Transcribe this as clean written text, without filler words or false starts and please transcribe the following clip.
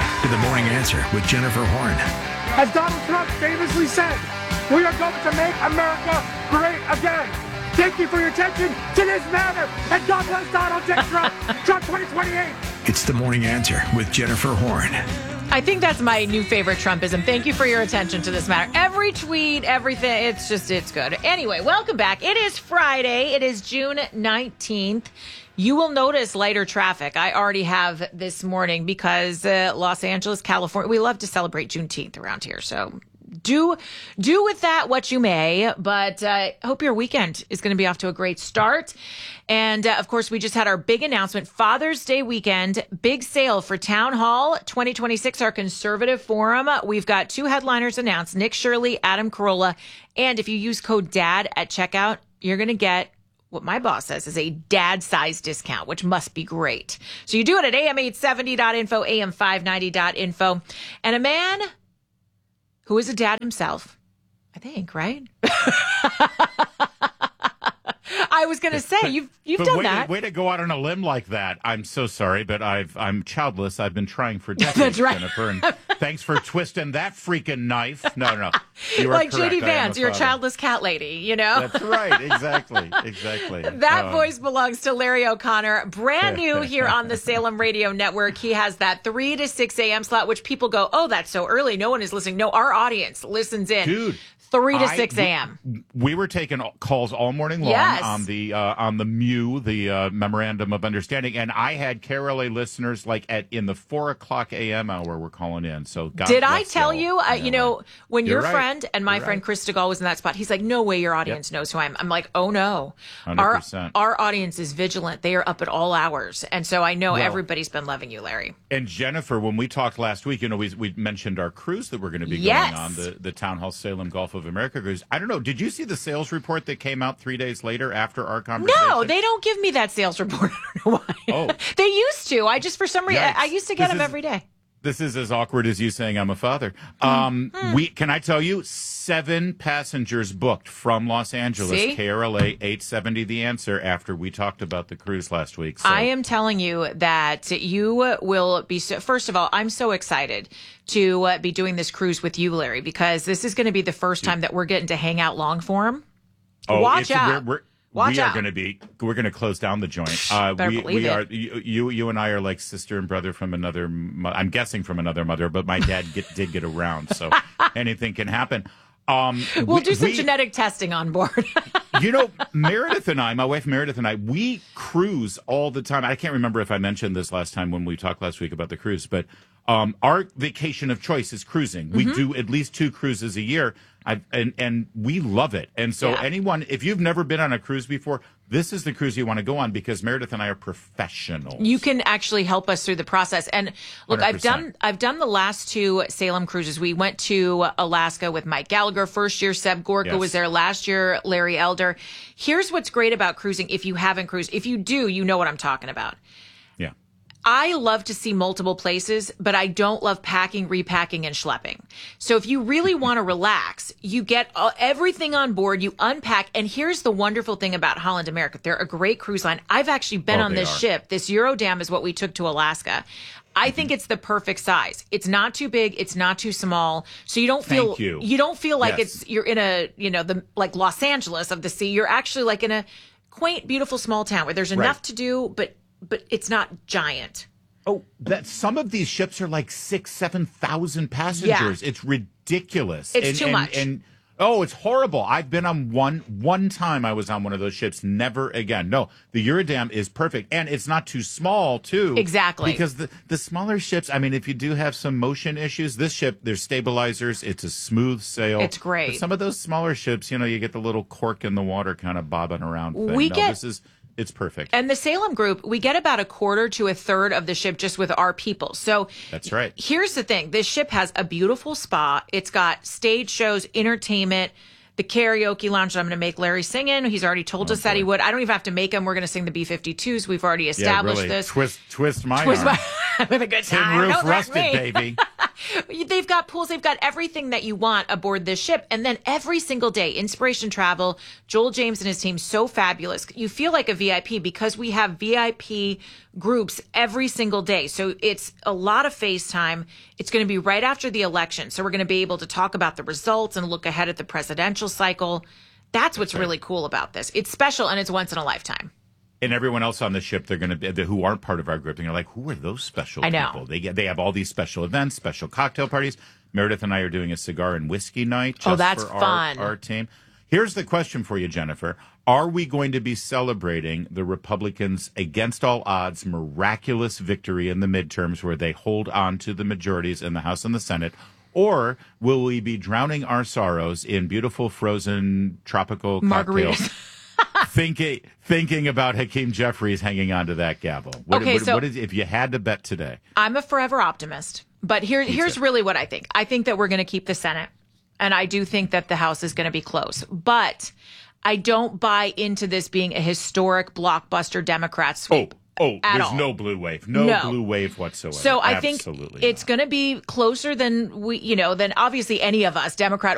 to The Morning Answer with Jennifer Horn. As Donald Trump famously said, we are going to make America great again. Thank you for your attention to this matter. And God bless Donald J. Trump. Trump 2028. It's The Morning Answer with Jennifer Horn. I think that's my new favorite Trumpism. Thank you for your attention to this matter. Every tweet, everything, it's good. Anyway, welcome back. It is Friday. It is June 19th. You will notice lighter traffic. I already have this morning because Los Angeles, California, we love to celebrate Juneteenth around here. So do with that what you may, but hope your weekend is going to be off to a great start. And of course, we just had our big announcement, Father's Day weekend, big sale for Town Hall 2026, our conservative forum. We've got two headliners announced, Nick Shirley, Adam Carolla. And if you use code DAD at checkout, you're going to get what my boss says is a dad size discount, which must be great. So you do it at am870.info, am590.info. And a man who is a dad himself, I think, right? I was going to say, you've done that. Way to go out on a limb like that. I'm so sorry, but I'm childless. I've been trying for decades, That's right. Jennifer. And thanks for twisting that freaking knife. No. You are like correct. JD Vance, you're a childless cat lady, you know? That's right. Exactly. That voice belongs to Larry O'Connor. Brand new here on the Salem Radio Network. He has that 3 to 6 a.m. slot, which people go, oh, that's so early. No one is listening. No, our audience listens in. Dude. 3 to 6 a.m. We were taking calls all morning long on the MU, the Memorandum of Understanding, and I had KRLA listeners in the 4 o'clock a.m. hour were calling in. So God did I bless tell y'all. you? When your right. friend and my friend Chris DeGaulle was in that spot, he's like, "No way, your audience knows who I am." I'm like, "Oh no, 100%. Our audience is vigilant. They are up at all hours, and so I know everybody's been loving you, Larry." And Jennifer, when we talked last week, we mentioned our cruise that we're going to be going on, the Town Hall Salem Gulf of America cruise. I don't know. Did you see the sales report that came out 3 days later after our conversation? No, they don't give me that sales report. I don't know why. Oh. They used to. I just, for some reason, I used to get them every day. This is as awkward as you saying I'm a father. Can I tell you, 7 passengers booked from Los Angeles, See? KRLA 870 The Answer, after we talked about the cruise last week. So. I am telling you that you will be, first of all, I'm so excited to be doing this cruise with you, Larry, because this is going to be the first time that we're getting to hang out long form. Watch out. We're going to close down the joint. We are. You and I are like sister and brother from another. I'm guessing from another mother, but my dad did get around, so anything can happen. We'll do some genetic testing on board. Meredith and I, my wife Meredith and I, we cruise all the time. I can't remember if I mentioned this last time when we talked last week about the cruise, but our vacation of choice is cruising. We do at least 2 cruises a year. And we love it. And so anyone, if you've never been on a cruise before, this is the cruise you want to go on because Meredith and I are professionals. You can actually help us through the process. And look, 100%. I've done the last 2 Salem cruises. We went to Alaska with Mike Gallagher first year. Seb Gorka was there last year. Larry Elder. Here's what's great about cruising. If you haven't cruised, if you do, you know what I'm talking about. Yeah. I love to see multiple places, but I don't love packing, repacking, and schlepping. So if you really want to relax, you get everything on board, you unpack. And here's the wonderful thing about Holland America. They're a great cruise line. I've actually been on this ship. This Eurodam is what we took to Alaska. I think it's the perfect size. It's not too big. It's not too small. So you don't feel, you don't feel like you're in a, like Los Angeles of the sea. You're actually like in a quaint, beautiful small town where there's enough to do, but it's not giant. Oh, that some of these ships are like 6,000-7,000 passengers. Yeah. It's ridiculous. It's too much. And it's horrible. I've been on one time. I was on one of those ships. Never again. No, the Eurodam is perfect, and it's not too small too. Exactly. Because the smaller ships. I mean, if you do have some motion issues, this ship there's stabilizers. It's a smooth sail. It's great. But some of those smaller ships, you get the little cork in the water kind of bobbing around thing. It's perfect. And the Salem group, we get about 1/4 to 1/3 of the ship just with our people. So that's right. Here's the thing. This ship has a beautiful spa. It's got stage shows, entertainment, the karaoke lounge that I'm going to make Larry sing in. He's already told us that he would. I don't even have to make him. We're going to sing the B-52s. We've already established this. Twist my arm. With a good time. Tin roof rusted, baby. They've got pools. They've got everything that you want aboard this ship. And then every single day, Inspiration Travel, Joel James and his team, so fabulous. You feel like a VIP because we have VIP groups every single day. So it's a lot of FaceTime. It's going to be right after the election. So we're going to be able to talk about the results and look ahead at the presidential cycle. That's what's really cool about this. It's special and it's once in a lifetime. And everyone else on the ship, they're going to who aren't part of our group. They're like, who are those special people? They have all these special events, special cocktail parties. Meredith and I are doing a cigar and whiskey night. Just that's for fun. Our team. Here's the question for you, Jennifer: are we going to be celebrating the Republicans' against all odds miraculous victory in the midterms, where they hold on to the majorities in the House and the Senate? Or will we be drowning our sorrows in beautiful frozen tropical cocktails? Margaritas. Thinking about Hakeem Jeffries hanging on to that gavel. What is, if you had to bet today? I'm a forever optimist, but here's really what I think. I think that we're going to keep the Senate, and I do think that the House is going to be close, but I don't buy into this being a historic blockbuster Democrat sweep. There's no blue wave. No blue wave whatsoever. So I think it's going to be closer than than obviously any of us, Democrat